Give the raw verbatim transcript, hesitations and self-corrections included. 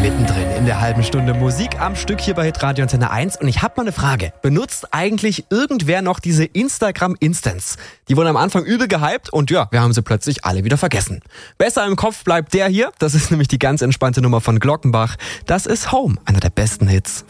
mittendrin in der halben Stunde Musik am Stück hier bei Hitradio Antenne eins. Und ich habe mal eine Frage. Benutzt eigentlich irgendwer noch diese Instagram Instants? Die wurden am Anfang übel gehypt und ja, wir haben sie plötzlich alle wieder vergessen. Besser im Kopf bleibt der hier. Das ist nämlich die ganz entspannte Nummer von Glockenbach. Das ist Home, einer der besten Hits.